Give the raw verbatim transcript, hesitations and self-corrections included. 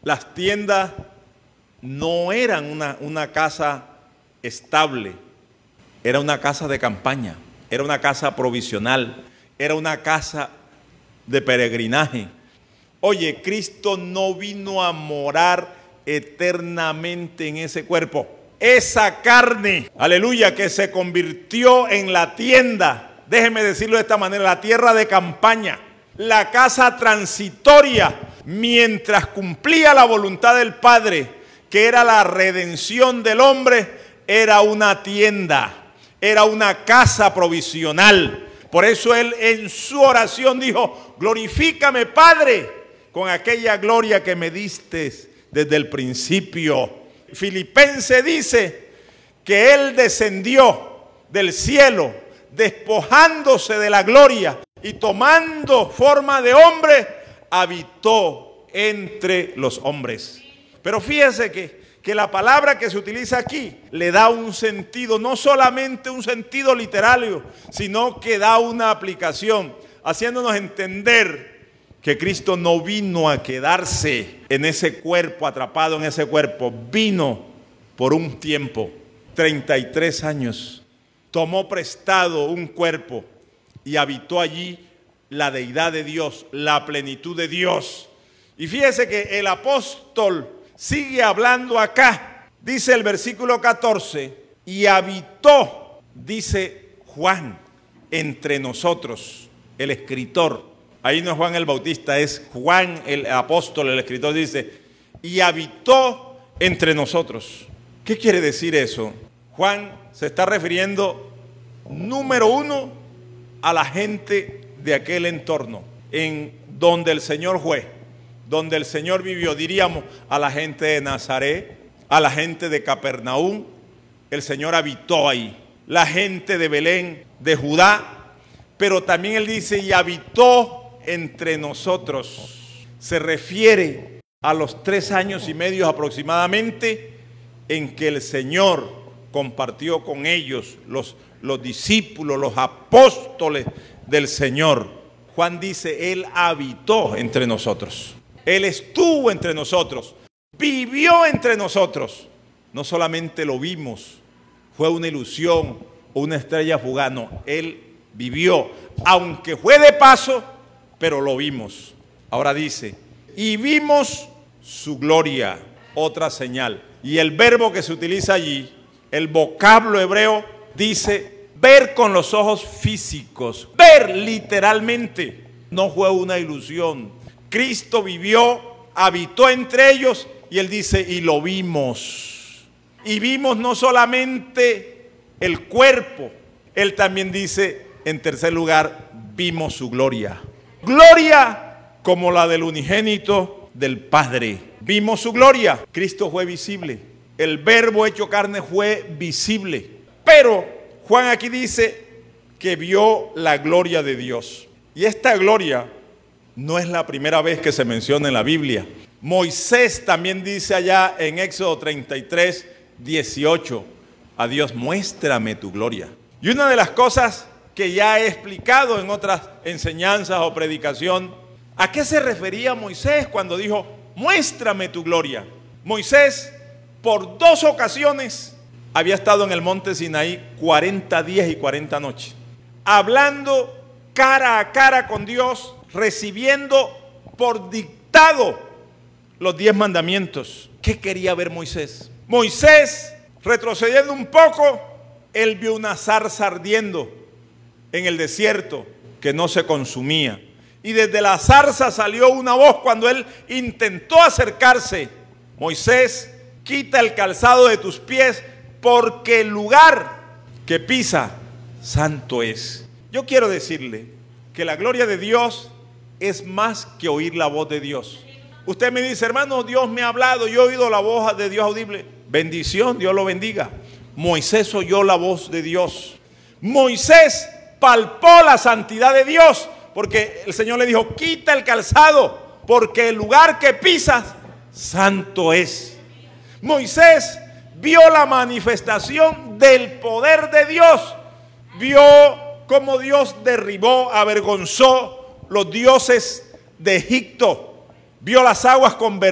Las tiendas no eran una, una casa estable, era una casa de campaña, era una casa provisional, era una casa de peregrinaje. Oye, Cristo no vino a morar eternamente en ese cuerpo. Esa carne, aleluya, que se convirtió en la tienda, déjeme decirlo de esta manera, la tierra de campaña, la casa transitoria, mientras cumplía la voluntad del Padre, que era la redención del hombre, era una tienda, era una casa provisional. Por eso él en su oración dijo: glorifícame, Padre, con aquella gloria que me diste desde el principio. Filipenses dice que él descendió del cielo, despojándose de la gloria y tomando forma de hombre, habitó entre los hombres. Pero fíjese que, que la palabra que se utiliza aquí le da un sentido, no solamente un sentido literario, sino que da una aplicación, haciéndonos entender que Cristo no vino a quedarse en ese cuerpo, atrapado en ese cuerpo. Vino por un tiempo, treinta y tres años. Tomó prestado un cuerpo y habitó allí la deidad de Dios, la plenitud de Dios. Y fíjese que el apóstol sigue hablando acá. Dice el versículo catorce, y habitó, dice Juan, entre nosotros, el escritor. Ahí no es Juan el Bautista, es Juan el apóstol, el escritor, dice, y habitó entre nosotros. ¿Qué quiere decir eso? Juan se está refiriendo, número uno, a la gente de aquel entorno, en donde el Señor fue, donde el Señor vivió, diríamos, a la gente de Nazaret, a la gente de Capernaum, el Señor habitó ahí, la gente de Belén, de Judá, pero también él dice, y habitó entre nosotros. Se refiere a los tres años y medio aproximadamente en que el Señor compartió con ellos, los, los discípulos, los apóstoles del Señor. Juan dice, Él habitó entre nosotros. Él estuvo entre nosotros, vivió entre nosotros. No solamente lo vimos, fue una ilusión o una estrella fugaz, no, Él vivió, aunque fue de paso, pero lo vimos. Ahora dice, y vimos su gloria, otra señal. Y el verbo que se utiliza allí, el vocablo hebreo, dice ver con los ojos físicos, ver literalmente. No fue una ilusión. Cristo vivió, habitó entre ellos, y él dice, y lo vimos. Y vimos no solamente el cuerpo, él también dice, en tercer lugar, vimos su gloria. Gloria como la del unigénito del Padre. Vimos su gloria. Cristo fue visible. El verbo hecho carne fue visible. Pero Juan aquí dice que vio la gloria de Dios. Y esta gloria no es la primera vez que se menciona en la Biblia. Moisés también dice allá en Éxodo treinta y tres, dieciocho, a Dios, muéstrame tu gloria. Y una de las cosas que ya he explicado en otras enseñanzas o predicación, ¿a qué se refería Moisés cuando dijo, muéstrame tu gloria? Moisés, por dos ocasiones, había estado en el monte Sinaí cuarenta días y cuarenta noches, hablando cara a cara con Dios, recibiendo por dictado los diez mandamientos. ¿Qué quería ver Moisés? Moisés, retrocediendo un poco, él vio una zarza ardiendo en el desierto que no se consumía. Y desde la zarza salió una voz cuando él intentó acercarse. Moisés, quita el calzado de tus pies, porque el lugar que pisa, santo es. Yo quiero decirle que la gloria de Dios es más que oír la voz de Dios. Usted me dice, hermano, Dios me ha hablado, yo he oído la voz de Dios audible. Bendición, Dios lo bendiga. Moisés oyó la voz de Dios. Moisés palpó la santidad de Dios, porque el Señor le dijo, quita el calzado, porque el lugar que pisas, santo es. Moisés vio la manifestación del poder de Dios, vio cómo Dios derribó, avergonzó los dioses de Egipto, vio las aguas convertidas